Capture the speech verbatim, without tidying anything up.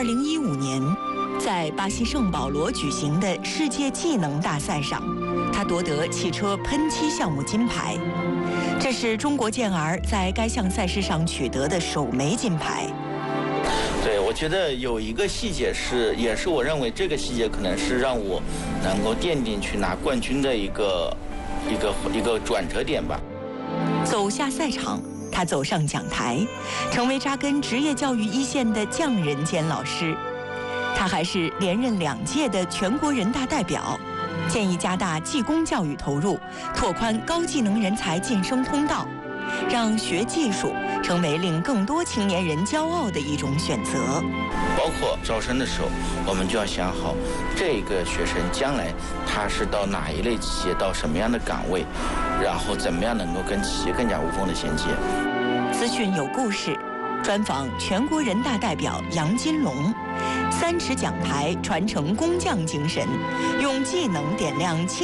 零一五年，在巴西圣保罗举行的世界技能大赛上，他夺得汽车喷漆项目金牌，这是中国健儿在该项赛事上取得的首枚金牌。 对，我觉得有一个细节是，也是我认为这个细节可能是让我能够奠定去拿冠军的一个一个一个转折点吧。 走下赛场，他走上讲台，成为扎根职业教育一线的匠人兼老师。他还是连任两届的全国人大代表，建议加大技工教育投入，拓宽高技能人才晋升通道，让学技术成为令更多青年人骄傲的一种选择。 包括招生的时候，我们就要想好，这个学生将来他是到哪一类企业，到什么样的岗位，然后怎么样能够跟企业更加无缝的衔接。 资讯有故事，专访全国人大代表杨金龙，三尺讲台传承工匠精神，用技能点亮青